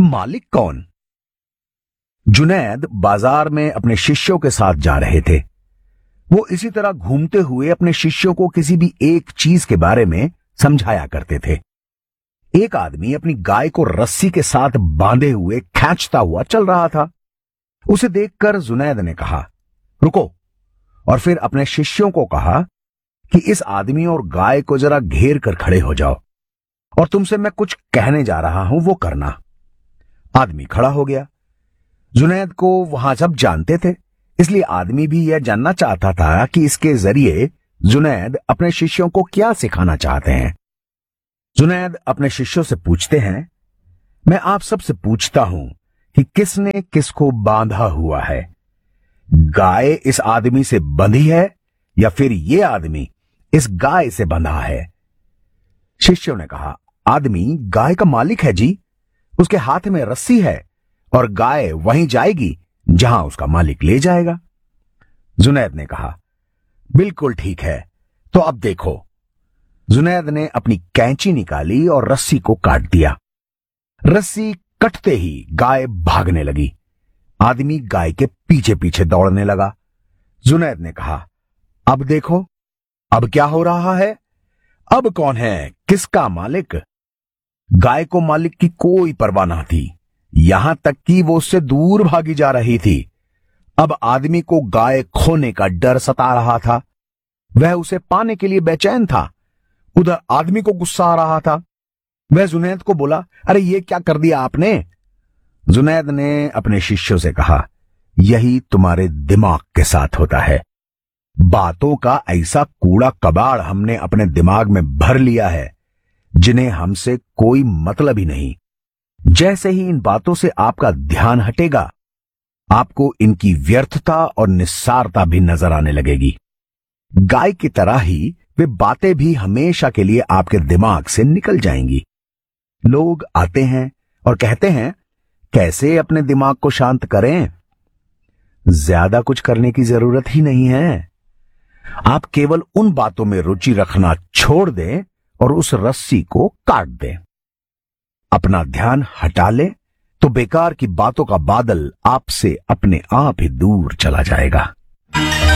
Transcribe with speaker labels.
Speaker 1: मालिक कौन? जुनैद बाजार में अपने शिष्यों के साथ जा रहे थे। वो इसी तरह घूमते हुए अपने शिष्यों को किसी भी एक चीज के बारे में समझाया करते थे। एक आदमी अपनी गाय को रस्सी के साथ बांधे हुए खींचता हुआ चल रहा था। उसे देखकर जुनैद ने कहा, रुको, और फिर अपने शिष्यों को कहा कि इस आदमी और गाय को जरा घेर कर खड़े हो जाओ और तुमसे मैं कुछ कहने जा रहा हूं वो करना। आदमी खड़ा हो गया। जुनैद को वहां सब जानते थे, इसलिए आदमी भी यह जानना चाहता था कि इसके जरिए जुनैद अपने शिष्यों को क्या सिखाना चाहते हैं। जुनैद अपने शिष्यों से पूछते हैं, मैं आप सबसे पूछता हूं कि किसने किसको बांधा हुआ है? गाय इस आदमी से बंधी है या फिर ये आदमी इस गाय से बंधा है? शिष्यों ने कहा, आदमी गाय का मालिक है जी, उसके हाथ में रस्सी है और गाय वहीं जाएगी जहां उसका मालिक ले जाएगा। जुनैद ने कहा, बिल्कुल ठीक है, तो अब देखो। जुनैद ने अपनी कैंची निकाली और रस्सी को काट दिया। रस्सी कटते ही गाय भागने लगी। आदमी गाय के पीछे पीछे दौड़ने लगा। जुनैद ने कहा, अब देखो, अब क्या हो रहा है? अब कौन है किसका मालिक? गाय को मालिक की कोई परवाह ना थी, यहां तक कि वो उससे दूर भागी जा रही थी। अब आदमी को गाय खोने का डर सता रहा था। वह उसे पाने के लिए बेचैन था। उधर आदमी को गुस्सा आ रहा था। वह जुनैद को बोला, अरे ये क्या कर दिया आपने? जुनैद ने अपने शिष्यों से कहा, यही तुम्हारे दिमाग के साथ होता है। बातों का ऐसा कूड़ा कबाड़ हमने अपने दिमाग में भर लिया है जिन्हें हमसे कोई मतलब ही नहीं। जैसे ही इन बातों से आपका ध्यान हटेगा, आपको इनकी व्यर्थता और निस्सारता भी नजर आने लगेगी। गाय की तरह ही वे बातें भी हमेशा के लिए आपके दिमाग से निकल जाएंगी। लोग आते हैं और कहते हैं, कैसे अपने दिमाग को शांत करें? ज्यादा कुछ करने की जरूरत ही नहीं है। आप केवल उन बातों में रुचि रखना छोड़ दें और उस रस्सी को काट दें। अपना ध्यान हटा लें तो बेकार की बातों का बादल आपसे अपने आप ही दूर चला जाएगा।